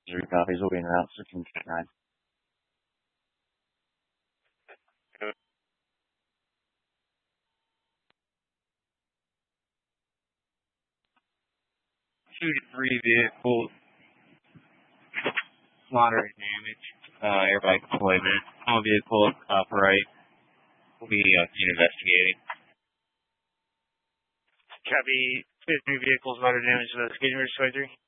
Three copies will be en route, 1659. Two to three vehicles, moderate damage, airbag deployment. All vehicles upright. We'll be investigating. Copy. Two to three vehicles, moderate damage, skating register 23.